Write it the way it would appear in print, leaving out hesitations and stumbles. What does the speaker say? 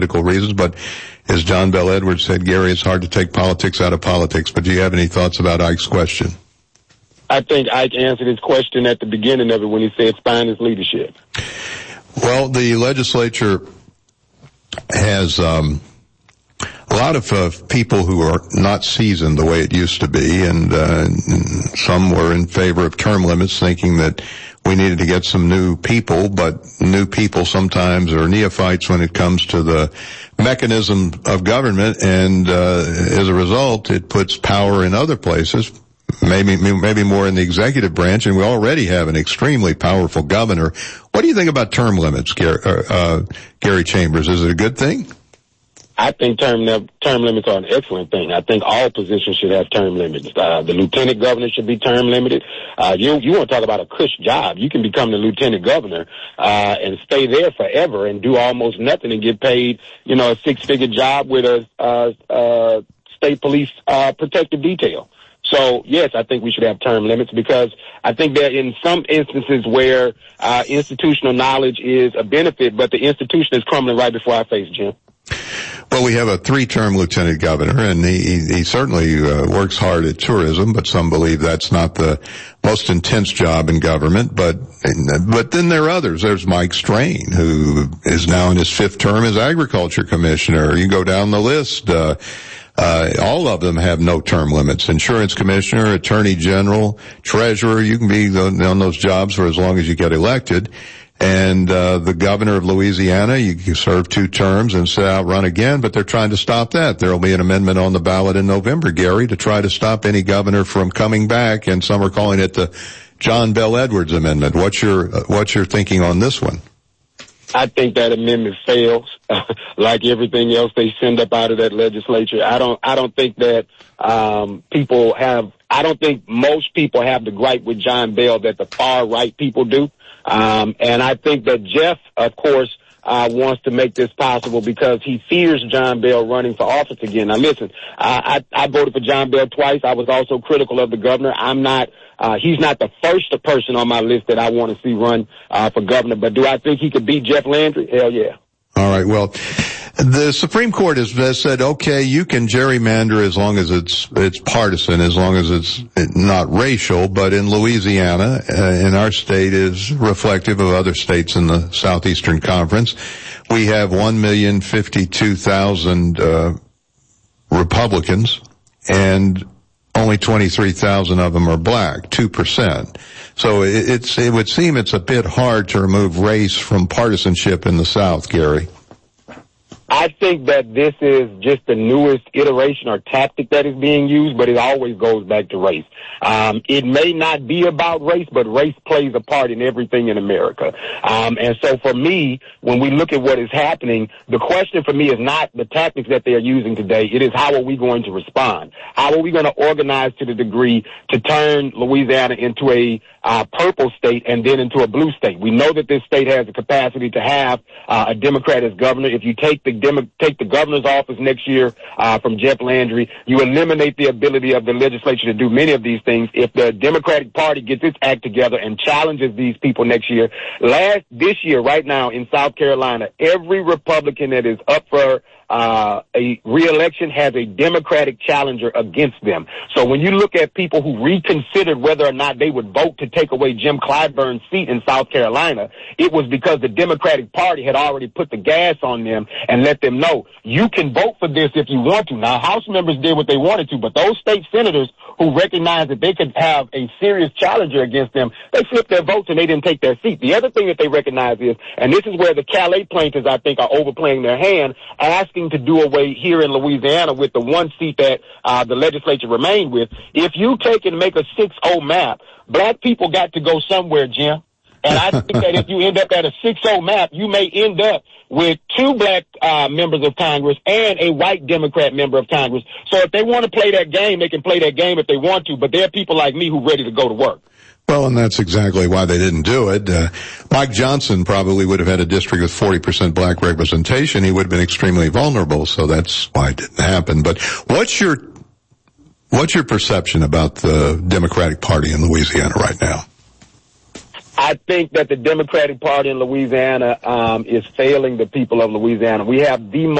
political reasons, but as John Bel Edwards said, Gary, it's hard to take politics out of politics. But do you have any thoughts about Ike's question? I think Ike answered his question at the beginning of it when he said spineless leadership. Well, the legislature has a lot of people who are not seasoned the way it used to be, and some were in favor of term limits, thinking that we needed to get some new people, but new people sometimes are neophytes when it comes to the mechanism of government, and as a result, it puts power in other places. Maybe more in the executive branch, and we already have an extremely powerful governor. What do you think about term limits, Gary Chambers? Is it a good thing? I think term limits are an excellent thing. I think all positions should have term limits. The lieutenant governor should be term limited. You want to talk about a cush job. You can become the lieutenant governor and stay there forever and do almost nothing and get paid, a six-figure job with a state police protective detail. So, yes, I think we should have term limits because I think that in some instances where institutional knowledge is a benefit, but the institution is crumbling right before our face, Jim. Well, we have a 3-term lieutenant governor, and he certainly works hard at tourism, but some believe that's not the most intense job in government. But then there are others. There's Mike Strain, who is now in his 5th term as agriculture commissioner. You go down the list. All of them have no term limits. Insurance commissioner, attorney general, treasurer, you can be on those jobs for as long as you get elected. And the governor of Louisiana, you can serve 2 terms and sit out, run again, but they're trying to stop that. There will be an amendment on the ballot in November, Gary, to try to stop any governor from coming back, and some are calling it the John Bel Edwards Amendment. What's your thinking on this one? I think that amendment fails, like everything else they send up out of that legislature. I don't think that I don't think most people have the gripe with John Bel that the far right people do. And I think that Jeff, of course, wants to make this possible because he fears John Bel running for office again. Now listen, I voted for John Bel twice. I was also critical of the governor. He's not the first person on my list that I want to see run for governor, but do I think he could beat Jeff Landry? Hell yeah. All right, well, the Supreme Court has said, okay, you can gerrymander as long as it's partisan, as long as it's not racial, but in Louisiana, in our state is reflective of other states in the Southeastern Conference. We have 1,052,000 Republicans, and only 23,000 of them are black, 2%. So it would seem it's a bit hard to remove race from partisanship in the South, Gary. I think that this is just the newest iteration or tactic that is being used, but it always goes back to race. It may not be about race, but race plays a part in everything in America. And so for me, when we look at what is happening, the question for me is not the tactics that they are using today. It is how are we going to respond? How are we going to organize to the degree to turn Louisiana into a purple state and then into a blue state? We know that this state has the capacity to have a Democrat as governor. If you take the governor's office next year from Jeff Landry, you eliminate the ability of the legislature to do many of these things. If the Democratic Party gets its act together and challenges these people next year, this year, right now in South Carolina, every Republican that is up for a re-election has a Democratic challenger against them. So when you look at people who reconsidered whether or not they would vote to take away Jim Clyburn's seat in South Carolina, it was because the Democratic Party had already put the gas on them and let them know, you can vote for this if you want to. Now, House members did what they wanted to, but those state senators who recognized that they could have a serious challenger against them, they flipped their votes and they didn't take their seat. The other thing that they recognize is, and this is where the Calais plaintiffs, I think, are overplaying their hand, asking to do away here in Louisiana with the one seat that the legislature remained with. If you take and make a 6-0 map, black people got to go somewhere, Jim. And I think that if you end up at a 6-0 map, you may end up with 2 black members of Congress and a white Democrat member of Congress. So if they want to play that game, they can play that game if they want to, but there are people like me who are ready to go to work. Well, and that's exactly why they didn't do it. Mike Johnson probably would have had a district with 40% black representation. He would have been extremely vulnerable, so that's why it didn't happen. But what's your perception about the Democratic Party in Louisiana right now? I think that the Democratic Party in Louisiana is failing the people of Louisiana. We have the